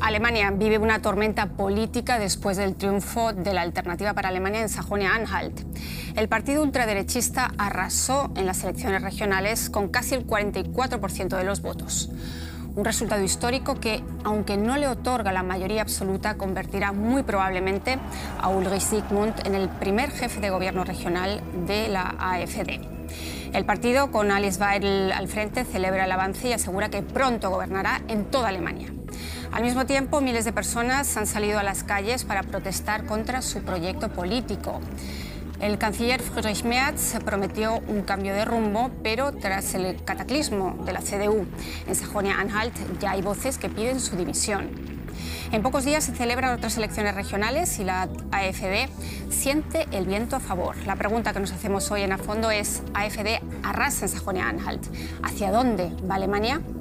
Alemania vive una tormenta política después del triunfo de la Alternativa para Alemania en Sajonia-Anhalt. El partido ultraderechista arrasó en las elecciones regionales con casi el 44% de los votos. Un resultado histórico que, aunque no le otorga la mayoría absoluta, convertirá muy probablemente a Ulrich Zygmunt en el primer jefe de gobierno regional de la AfD. El partido, con Alice Weidel al frente, celebra el avance y asegura que pronto gobernará en toda Alemania. Al mismo tiempo, miles de personas han salido a las calles para protestar contra su proyecto político. El canciller Friedrich Merz prometió un cambio de rumbo, pero tras el cataclismo de la CDU en Sajonia-Anhalt ya hay voces que piden su dimisión. En pocos días se celebran otras elecciones regionales y la AfD siente el viento a favor. La pregunta que nos hacemos hoy en A Fondo es: ¿AfD arrasa en Sajonia-Anhalt? ¿Hacia dónde va Alemania?